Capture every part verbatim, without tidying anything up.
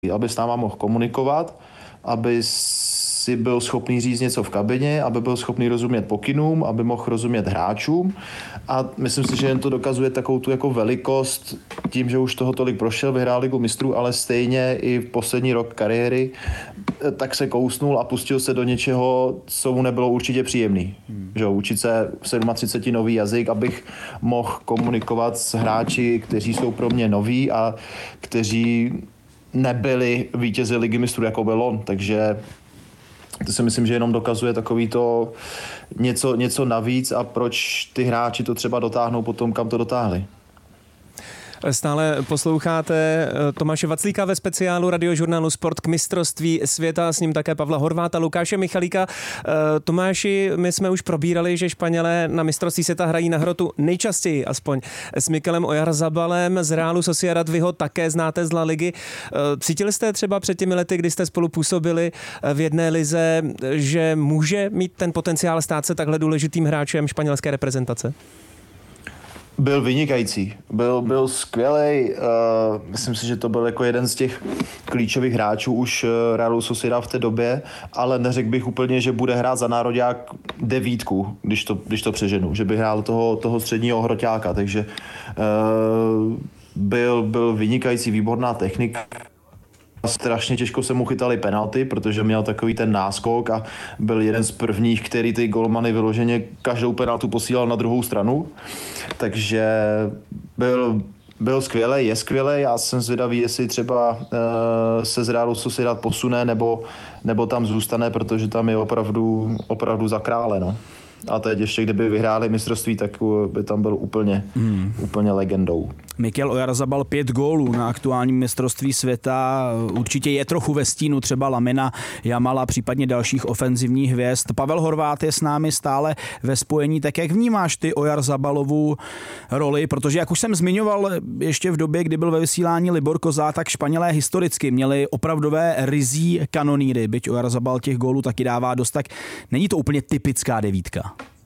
aby s náma mohl komunikovat, aby si byl schopný říct něco v kabině, aby byl schopný rozumět pokynům, aby mohl rozumět hráčům a myslím si, že jen to dokazuje takovou tu jako velikost tím, že už toho tolik prošel, vyhrál ligu mistrů, ale stejně i v poslední rok kariéry tak se kousnul a pustil se do něčeho, co mu nebylo určitě příjemný. Hmm. Že učit se v třiceti sedmi nový jazyk, abych mohl komunikovat s hráči, kteří jsou pro mě noví a kteří nebyli vítězi ligy mistrů, jako byl on, takže to si myslím, že jenom dokazuje takový to něco, něco navíc a proč ty hráči to třeba dotáhnou potom, kam to dotáhli. Stále posloucháte Tomáše Vaclíka ve speciálu radiožurnálu Sport k mistrovství světa, s ním také Pavla Horváta, Lukáše Michalíka. Tomáši, my jsme už probírali, že Španělé na mistrovství světa hrají na hrotu nejčastěji, aspoň s Mikelem Oyarzábalem z Realu Sociedad. Vy ho také znáte z La Ligy. Cítili jste třeba před těmi lety, kdy jste spolu působili v jedné lize, že může mít ten potenciál stát se takhle důležitým hráčem španělské reprezentace? Byl vynikající, byl, byl skvělej, uh, myslím si, že to byl jako jeden z těch klíčových hráčů už uh, Realu Sociedad v té době, ale neřekl bych úplně, že bude hrát za nároďák devítku, když to, když to přeženu, že by hrál toho, toho středního hroťáka, takže uh, byl, byl vynikající, výborná technika. Strašně těžko se mu chytali penalty, protože měl takový ten náskok a byl jeden z prvních, který ty golmany vyloženě každou penaltu posílal na druhou stranu. Takže byl, byl skvělej, je skvělej. Já jsem zvědavý, jestli třeba uh, se z Realu Sociedad posune nebo, nebo tam zůstane, protože tam je opravdu, opravdu za krále. No. A teď ještě, kdyby vyhráli mistrovství, tak by tam byl úplně, hmm. úplně legendou. Mikel Oyarzábal pět gólů na aktuálním mistrovství světa. Určitě je trochu ve stínu třeba Lamina Jamala, případně dalších ofenzivních hvězd. Pavel Horvát je s námi stále ve spojení. Tak jak vnímáš ty Oyarzábalovu roli? Protože jak už jsem zmiňoval ještě v době, kdy byl ve vysílání Libor Kozá, tak Španělé historicky měli opravdové ryzí kanonýry. Byť Oyarzábal těch gólů taky dává dost, tak není to úplně typická devítka.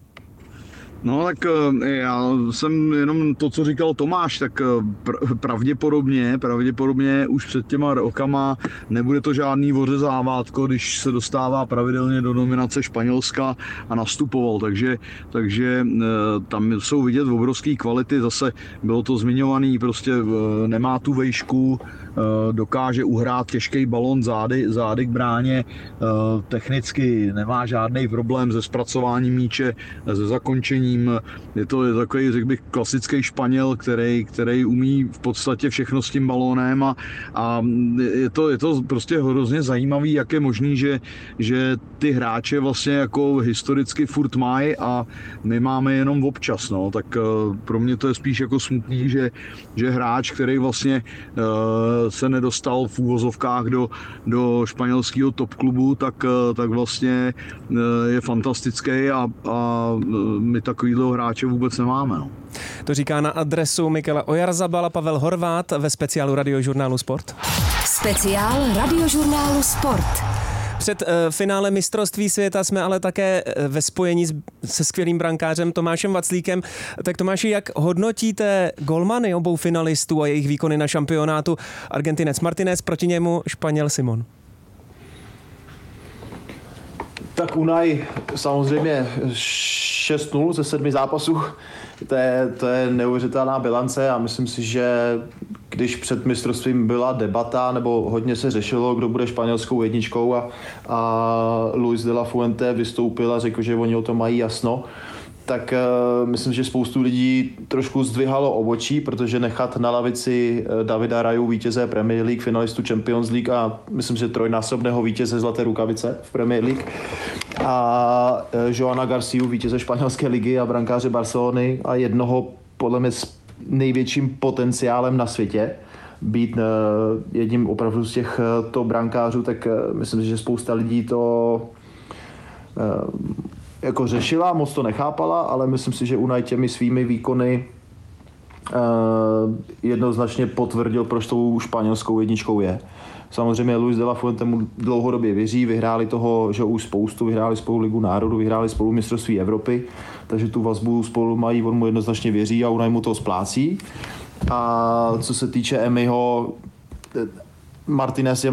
No tak já jsem jenom to, co říkal Tomáš, tak pravděpodobně, pravděpodobně už před těma rokama nebude to žádný vořezávátko, když se dostává pravidelně do nominace Španělska a nastupoval, takže, takže tam jsou vidět obrovské kvality, zase bylo to zmiňovaný, prostě nemá tu vejšku, dokáže uhrát těžký balon zády, zády k bráně, technicky nemá žádný problém se zpracováním míče, se zakončením. Je to takový, řekl bych, klasický Španěl, který, který umí v podstatě všechno s tím balónem a, a je, to, je to prostě hrozně zajímavý, jak je možný, že, že ty hráče vlastně jako historicky furt mají a my máme jenom občas, no. Tak pro mě to je spíš jako smutný, že, že hráč, který vlastně uh, se nedostal v úvozovkách do, do španělského top klubu, tak, tak vlastně uh, je fantastický a, a my takovýhle hráče vůbec nemáme. No. To říká na adresu Mikela Oyarzábala Pavel Horvát ve speciálu radiožurnálu Sport. Speciál radiožurnálu Sport. Před uh, finále mistrovství světa jsme ale také ve spojení s, se skvělým brankářem Tomášem Vaclíkem. Tak Tomáši, jak hodnotíte golmany obou finalistů a jejich výkony na šampionátu? Argentinec Martinez, proti němu Španěl Simon. Tak Unai samozřejmě šest nula ze sedmi zápasů, to je, to je neuvěřitelná bilance a myslím si, že když před mistrovstvím byla debata nebo hodně se řešilo, kdo bude španělskou jedničkou a, a Luis de la Fuente vystoupil a řekl, že oni o tom mají jasno, tak uh, myslím, že spoustu lidí trošku zdvihalo obočí, protože nechat na lavici Davida Raju, vítěze Premier League, finalistu Champions League a myslím, že trojnásobného vítěze Zlaté rukavice v Premier League a uh, Joana Garciu, vítěze španělské ligy a brankáře Barcelony a jednoho podle mě s největším potenciálem na světě být uh, jedním opravdu z těch uh, top brankářů, tak uh, myslím, že spousta lidí to uh, jako řešila, moc to nechápala, ale myslím si, že Unai těmi svými výkony uh, jednoznačně potvrdil, proč tou španělskou jedničkou je. Samozřejmě Luis de la Fuente mu dlouhodobě věří, vyhráli toho, že už spoustu, vyhráli spolu Ligu národů, vyhráli spolu mistrovství Evropy, takže tu vazbu spolu mají, on mu jednoznačně věří a Unai mu to splácí. A co se týče Emiho, Martinez je